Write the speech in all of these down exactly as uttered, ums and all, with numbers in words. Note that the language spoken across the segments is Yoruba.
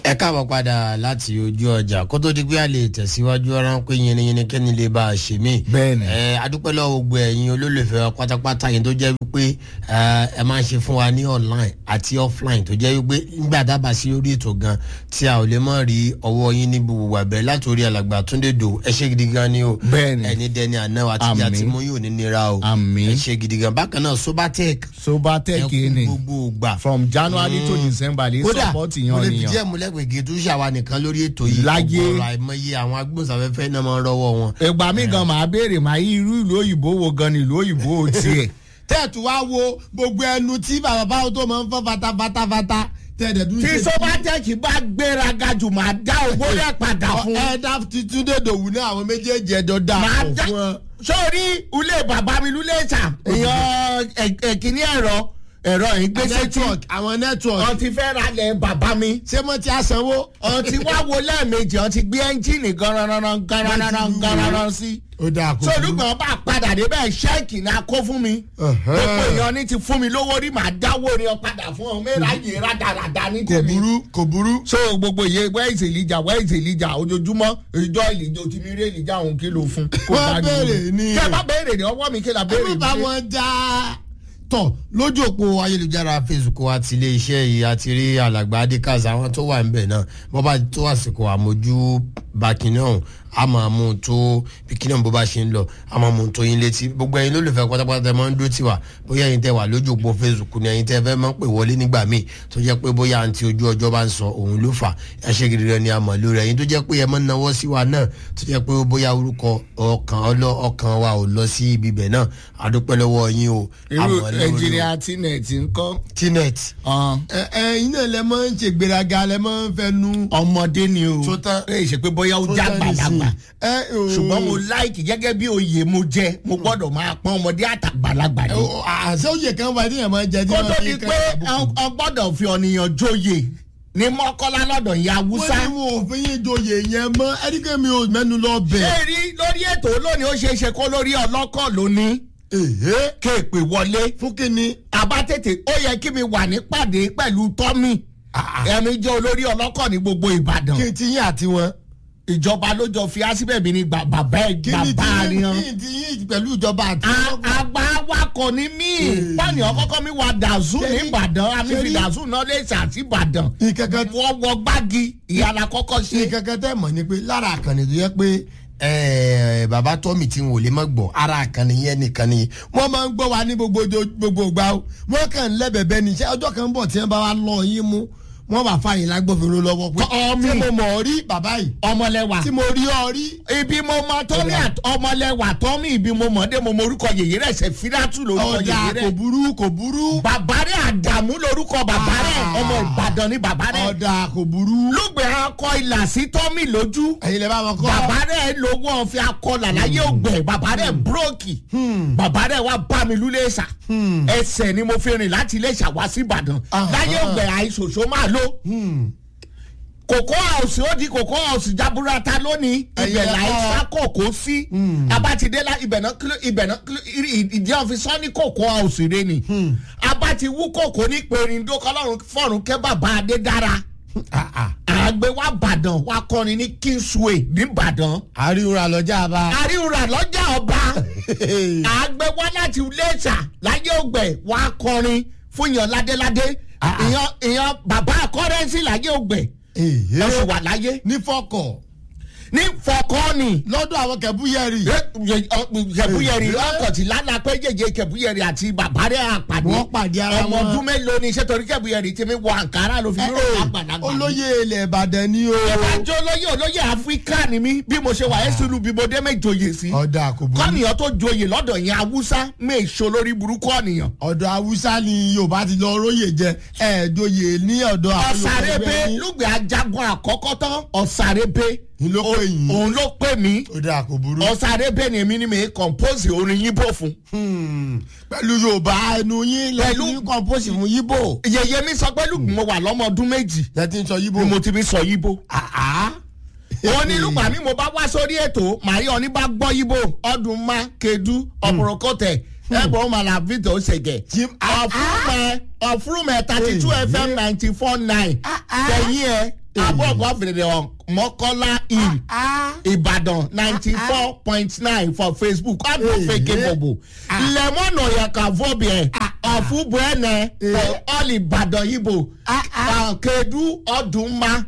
ẹ káàbọ̀ padà láti ojú ọjà kó tó di pé a lè tẹ̀síwájú ọ̀ràn pé yìnyín kẹ́ni lè bá a ṣe mí. bẹ́ẹ̀ni. ẹ adúpẹ́ lọ́wọ́ gbogbo ẹ̀yin olólùfẹ́ wa pátápátá yìí tó jẹ́ wípé ẹ máa ń ṣe fún wa ní online àti offline tó jẹ́ wípé nígbà dábàá sí orí ètò gan tí a ò lè mọ̀ rí ọwọ́ yín ní gbogbo àbẹ̀ láti orí alàgbà Túndé Dòwú ẹ ṣé gidi gan ni o. bẹ́ẹ̀ni. ẹni dẹni àná àti ìyá tí mo yóò ní nira o. àmín. ẹ ṣé gidi gan bákan náà Sobatech. Sobatech ni gbogbo gbà. from January mm. to December lè support yan mo lè fi nìyàn. jẹ́ múlẹ́gbẹ̀gì tó ṣàwa nìkan lórí ètò yìí. Láyé. ọ̀rọ̀ àìmọye àwọn agbóhùnsáfẹ́fẹ́ náà máa ń rọ́wọ́ wọn. ìgbà mi gan máa béèrè máa yí irú ìlú òyìnbó wo gan ni ìlú òyìnbó tiẹ̀. tẹ́ẹ̀tù wá wo gbogbo ẹnu tí bàbá báwo tó máa ń fọ́ fatafata tẹ́ẹ̀dẹ̀ dúró tí Sobatech bá gbéraga jù máa dá owó rẹ̀ padà fún. ẹ dá Túndé Dòwú náà àwọn méjèèjì ẹjọ́ dà máa pọ̀ dá fún wọn. sórí ilé bàbá mi lulẹ̀ ṣà èèyàn ẹ̀kíní ẹ̀rọ ẹ̀rọ ìgbésẹ̀ tí network àwọn network. ọ ti fẹ́ ra lẹ̀ bàbá mi. ṣé mo ti àsanwó. ọ ti wá wo lẹ́ẹ̀mejì ọ ti gbé ẹ́ńjìnì gan-an gan-an gan-an sí. ó dáa kó burú. sọdúgbọ̀n bá padà débẹ̀ ṣẹ́ẹ̀kì náà kó fún mi. gbogbo èèyàn ní ti fún mi lówó rí màá dáwó ni ọ padà fún ọ mẹ́ra yé rádaràda ní kò tèmi. burú kò burú. so gbogbo iye wẹ́ẹ̀sì ìlíjà wẹ́ẹ̀sì ìlíjà ojoojúmọ́ ìjọ ìlíjà òtí mi rí ìlíjà òun kí ló fún. wọ́n béèrè ní. kí ẹ bá béèrè ní ọwọ́ mi kí la béèrè ẹ má bá wọn já tọ lójú òpó ayélujára Facebook wa ti ilé iṣẹ́ yìí àti rí alàgbà Adékaz àwọn tó wà níbẹ̀ náà bó bá tó àsìkò àmójú bákinní ọ̀hún a máa mú un tó bíkínì ọ̀hún bó bá ṣe ń lọ a máa mú un tó yín létí gbogbo ẹ̀yin lólùfẹ́ pátápátá máa ń dó tiwa bóyá ẹ̀yin tẹ́ wà lójú òpó Facebook ni ẹ̀yin tẹ́ fẹ́ máa ń pè wọlé nígbà míì tó jẹ́ pé bóyá àǹtí ojú ọjọ́ bá ń sọ òun ló fà ẹ ṣe gidi rẹ ni a mọ̀ lórí ẹ̀yin tó jẹ́ pé ẹ máa ń nawọ́ sí wa náà tó jẹ́ pé bóyá orúkọ ọkàn ọlọ́ ọkàn wa ò lọ sí ibi bẹ̀ náà a dúpẹ́ lọ́wọ́ yín o. irú ẹnjìnìá Tinet ńkọ́. Tinet. ẹ ẹ iná lẹ máa ń ṣe gbéraga lẹ máa ń fẹ́ nu. ọmọdé ni o. tó tán. ẹ ṣe pé bóyá ó já gbàlagbà. ṣùgbọ́n mo láìkì gẹ́gẹ́ bí oyè mo jẹ mo gbọ́dọ̀ máa pọ́n ọmọdé àtàgbàlagbà ni. àṣẹ oyè kan wà ní ẹ̀mọ́ jẹ. kó tó di pé ọ gbọ́dọ̀ fi ọ̀nìyàn jóye ní Mọ́kọ́lá lọ́dọ̀ ìyá Haúsá. wọ́n ní wọn ò fi yín joyè yẹn mọ́ ẹnikẹ́ mi ò mẹ́nu lọ bẹ̀. ṣé rí lórí ètò lónìí ó ṣeé ṣe kó lórí ọlọ́kọ̀ lónìí. kéèpè wọlé. fún kínní. àbá tètè ó yẹ kí mi wà ní pàdé pẹ̀lú Tọ́mì. ẹ̀mí jẹ́ olórí ọlọ́kọ̀ ní gbogbo Ìbàdàn. kí n ti yín àti wọn. ìjọba ló jọ fi ásíbẹ̀ mi ní bàbá ẹ̀ bàbá ni wọn. kí n ti yín pẹ̀lú ìjọba àti. àgbà wakọ̀ ni mí. pọ́nì ọkọ́kọ́ mi wà dàzú ní Ìbàdàn àmì fi dàzú náà lè ṣàtì Ìbàdàn. wọ́n wọ gbági ìyàrá kọ́kọ́ ṣe. ìkẹ́kẹ́ tẹ́ mọ̀ ni pé lára àkànní tó yẹ pé bàbá Tọ́mì tí n ò lè má gbọ́ ara àkànní yẹn nìkan ni wọ́n máa ń gbọ́ wa ní gbogbo gbogbo gbà ó wọ́n kàn ń lẹ́bẹ̀bẹ́ ní iṣẹ́ ọjọ́ kan bọ̀ tí wọ́n bá wa lọ yín mú wọ́n bá fa yín lágbófinró lọ́wọ́ pé tí mo mọ̀ ọ́ rí bàbá yìí ọmọlẹ́wà tí mo rí ọ rí. ibi mo mọ Tọ́mì ọmọlẹ́wà Tọ́mì ibi mo mọ̀ dé mo mọ orúkọ yèyé rẹ̀ ṣe Fílátù lórúkọ yèyé rẹ̀. ọ̀dà kò burú kò burú. bàbá rẹ̀ Àdàmú lórúkọ bàbá rẹ̀ ọmọ Ìbàdàn ni bàbá rẹ̀. ọ̀dà kò burú. lùgbẹ̀ akọ ìlà sí Tọ́mì lójú. ẹ̀yin lè bá wọn kọ́. bàbá rẹ̀ lówó ọ̀fẹ́ akọlà láyé ògbẹ̀ bàbá rẹ̀ búrókì. bàbá rẹ̀ wá bá mi lulẹ̀ ṣà. ẹsẹ̀ ni mo fi rìn láti Iléṣà wá sí Ìbàdàn. láyé ògbẹ̀ àìsòsò máa lò kòkó àwòsí ó di kòkó àwòsí jaburata lónìí ibẹ̀ láì sá kòkó sí abatidé la ibẹ̀ náà kíló ibẹ̀ náà kíló ìdí ọ̀fíìsọ́ ní kòkó àwòsí rẹ ni abati wú kòkó ní pèrìndó kọlọ́run fọ̀rùn kẹ́ bàbá Adédára àgbẹ̀ wa Bàdàn wa kọrin ní Kingsway ní Bàdàn. àríwúra lọ́jà ọba. àríwúra lọ́jà ọba àgbẹ̀ wa láti Iléṣà láyé ògbẹ̀ wa kọrin fún yan ládéládé ìyan ìyan bàbá Kọ́rẹ́nsì láyé ògbẹ̀ ẹ sì wà láyé. ní fọkọ. ní fọkọ ni. lọ́dọ̀ àwọn kẹ̀búyẹ̀rì. kẹ̀búyẹ̀rì ọkọ̀ tí lánàá pé jẹjẹ kẹ̀búyẹ̀rì àti bàbá rẹ̀ àpàdé. wọ́n pàdé ara wọn. ọmọ ọdún mélòó ni iṣẹ́ torí kẹ̀búyẹ̀rì tí mi wọ àǹkárá ló fi rò àgbàlagbà. olóyè ilẹ̀ Ìbàdàn ni o. ìbàjẹ́ olóyè olóyè Áfíríkà ni mí bí mo ṣe wà ẹ́ sínú bí mo dé méjòyè sí. ọ̀dà kò burú. kọ́nìyàn tó joyè lọ́dọ̀ yẹn Haúsá méèṣó lórí burúkú ọ̀nìyàn. ọ̀dọ̀ Haúsá ni Yorùbá ti lọ róyè jẹ ẹ̀ẹ́dọ̀yè ní ọ̀dọ̀ Ọ̀sàrẹ́bẹ̀ lùgbẹ́ ajagun àkọ́kọ́ tán Ọ̀sàrẹ́bẹ̀ ló pè yín. òun ló pè mí. ó dáa kò burú. Ọ̀sàrẹ́bẹ̀ ni èmi ni mi compose orin yíbò fún. pẹ̀lú Yorùbá ẹnu yín lẹ́nu yín compose fún yíbò. yèyé mi sọ pé lùgbùn mo wà lọ́mọ ọdún méjì. lẹ́tí ń sọ yíbò. ni mo ti fi sọ yíbò. wọ́n ní lùgbà mi mo bá wá sórí ètò màrí ọ̀ní bá gbọ́ yíbò ọdún má kedu ọ̀pọ̀rọ̀kọ̀tẹ̀ ẹ̀bùn màlà Victor Ṣẹ̀gẹ̀ ọ̀fúnmẹ̀ ọ̀fúnmẹ̀ thirty two F M ninety four nine tẹ̀yìn ẹ̀ abọ́ọ̀gọ́ fèrè mọ́kọ́lá hill ìbàdàn ninety four point nine for facebook abofeke bobo lemon oyaka vobie ọ̀fúnbùẹ́nẹ̀ for all ìbàdàn ibo kedu ọdúnma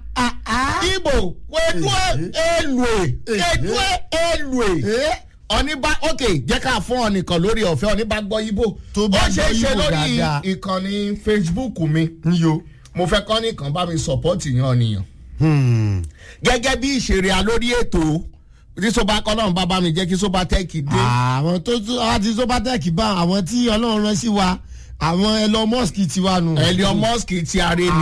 ibo kedu elue kedu elue ọ̀nìbá ok jẹ́ ká fún ọ nìkan lórí ọ̀fẹ́ ọ̀nìbá gbọ́ ibo ó ṣe é ṣe lórí ìkànnì facebook mi mo fẹ́ kọ́ nìkan bá mi sọ̀pọ́tì yan nìyàn gẹ́gẹ́ bí ìṣeré alórí ètò tí sobatech ọlọ́run bá bá mi jẹ́ kí sobatech dé. àwọn tó tún àwọn tí sobatech bá àwọn tí ọlọ́run rán sí wa àwọn Elon Musk ti wa nù. Elon Musk ti ara ẹni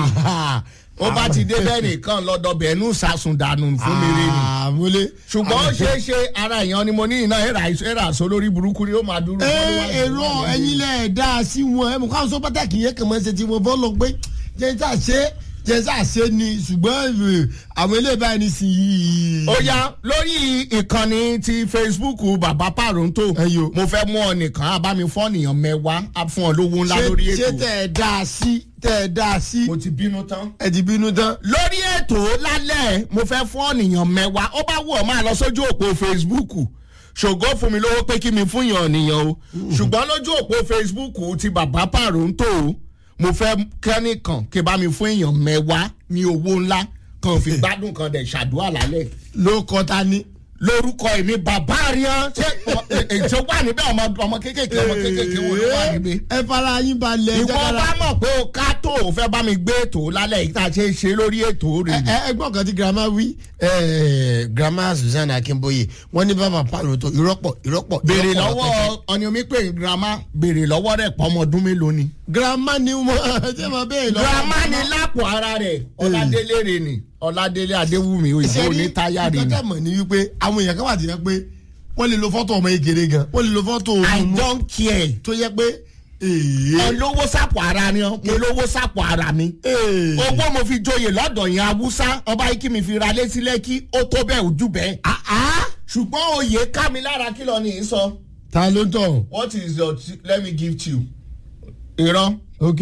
ó bá ti dé bẹ́ẹ̀ nìkan lọ́dọ̀ bẹ̀ẹ́nù sàsùn dànù fún mi rí ni. ṣùgbọ́n ó ṣeé ṣe ara èèyàn ni mo ní iná ẹ̀rà àṣọ lórí burúkú ni ó máa dúró. ẹ èrò ẹyin lẹ dá sí wọn ẹ mọ káwọn sobatech yẹn kàn máa ṣe ti wọn bọ́ lọ pé jẹ́ sá ṣe jẹ́ sá ṣe ni ṣùgbọ́n àwọn eléyìí báyìí ní sìn yìí. ó yá lórí ìkànnì ti facebook bàbá Paronto mo fẹ́ mú ọ nìkan abámi fọ́ọ̀nìyàn mẹ́wàá á fún ọ lówó ńlá lórí ètò. ṣé tẹ̀ ẹ̀ dá sí tẹ̀ ẹ̀ dá sí. mo ti bínú tán. ẹ ti bínú tán. lórí ètò lálẹ́ mo fẹ́ fọ́ọ̀nìyàn mẹ́wàá ó bá wù ọ́ máa lọ sójú òpó facebook ṣògo fún mi lówó pé kí mi fún yàn nìyàn o ṣùgbọ́n lójú òpó facebook ti bàbá Paronto mo fẹ́ kẹ́nìkan kí bá mi fún èèyàn mẹ́wàá ní owó ńlá kan fi gbádùn kan dẹ̀ ṣàdúrà lálẹ́. ló kọ́ ta ní. lórúkọ èmi bàbá àríyàn ṣé ètò wà níbẹ̀ ọmọ ọmọ kéékèèké ọmọ kéékèèké wo ló wà níbẹ̀. ẹ fara yín balẹ̀. ìwọ bá mọ̀ pé o ká tó o fẹ́ bá mi gbé ètò lálẹ́ yìí tá a ṣe é ṣe lórí ètò rẹ̀. ẹ ẹ gbọ́n kan tí girama wí girama Susan Akínbóyè wọ́n ní bàbá Paronto ìrọ́pọ̀ ìrọ́pọ̀. béèrè lọ́wọ́ ọ̀ni omi pé girama béèrè lọ́wọ́ rẹ̀ pọ̀ ọmọ ọdún mélòó ni. girama ni mo ṣe máa béèrè lọ́wọ́. girama ni lápò ara rẹ̀ ọ̀làdélé rẹ̀ ni ọ̀làdélé adéwùmí òyìnbó ní táyà rẹ̀ ni. ìtọ́jà mọ̀ ní wípé àwọn èèyàn kan wà tí yẹ pé wọ́n lè lo fọ́tò ọmọ ekele gan wọ́n lè lo fọ́tò òun. I don't care. tó yẹ pé olówó sàpò ara ni mo lówó sàpò ara mi owó mo fi joyè lọ́dọ̀ yẹn awúsá ọba ikí mi fi ra létí lẹ́kí ó tó bẹ́ẹ̀ ojú bẹ́ẹ̀. ṣùgbọ́n oyè ká mi lára kí lọ ní í sọ. ta ló tọ̀. what is your let me give to you. irọ́. ok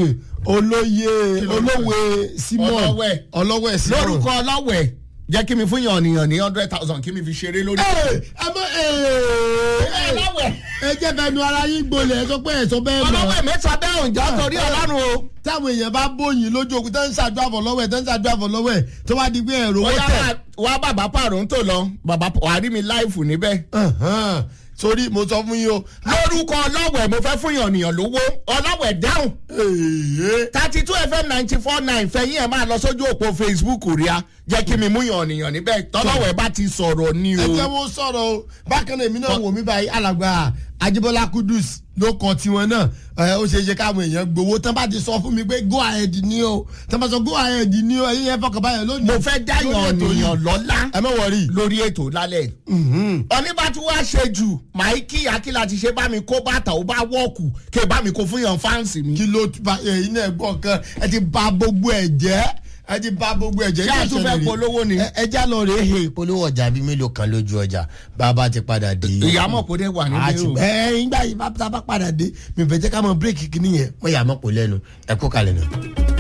olóye olówe Simon ọlọ́wẹ̀ ọlọ́wẹ̀ Simon lórúkọ ọlọ́wẹ̀ jẹ́ kí mi fún yàn nìyàn ní hundred thousand kí mi fi ṣeré lórí. ẹ ẹ mọ ẹ ọlọ́wẹ̀. ẹ jẹ́ bẹnu ara yín gbolẹ̀ ẹ sọ pé ẹ sọ bẹ́ẹ̀ mọ́. ọlọ́wẹ̀ mẹ́ta bẹ́ẹ̀ òǹjà torí ọlọ́run o. táwọn èèyàn bá bóyin lójú òkú tó ń ṣàdúrà fọ lọ́wọ́ ẹ̀ tó ń ṣàdúrà fọ lọ́wọ́ ẹ̀ tó wá di pé ẹ̀rọ owó tẹ̀. wá bàbá Paronto lọ bàbá wàá rí mi láìfù níbẹ̀. sórí mo sọ fún yín o. lórúkọ ọlọ́wẹ̀ mo fẹ́ fún yàn nìyàn lówó ọlọ́wẹ̀ dáhùn. thirty two fm ninety four nine fẹ̀yìn ẹ̀ máa lọ sójú òpó facebook rí a jẹ́ kí mi mú yàn nìyàn níbẹ̀ tọ́lọ́wẹ̀ bá ti sọ̀rọ̀ ni o. ẹ jẹ́ wọ́n sọ̀rọ̀ o bákan náà èmi náà wò mí báyìí alàgbà Ajíbọ́lá Kudus ló kọ tiwọn náà ó ṣe é ṣe káwọn èèyàn gbowó tán bá ti sọ fún mi pé go ahead ni o tán bá sọ go ahead ni o ẹ̀yin yẹn fọkàn báyẹn lónìí. mo fẹ́ dá yàn nìyàn lọ́lá ẹ má wọrí lórí ètò lálẹ́. oníbàtú wá ṣe jù máìkì akíla ti ṣe bá mi kó bàtà ó bá wọ́ọ̀kù kí ẹ bá mi kó fún yàn fáǹsì mi. kí ló bá ẹ̀yin náà gbọ́ kan ẹ ti bà gbogbo ẹ̀ jẹ́ ẹ ti bà gbogbo ẹ̀ jẹ́. ṣé a tún fẹ́ polówó ni. ẹ já lọ rèé he ìpolówó ọjà bíi mélòó kan lójú ọjà bàbá ti padà dé. ìyàmọ̀ kò dé wà nílé o. ẹ ẹ ìgbà yìí bá bá padà dé mi fẹ́ jẹ́ ká mọ bírèkì kìíní yẹn wọ́n yà mọ́ pò lẹ́nu ẹ kó kalẹ̀ náà.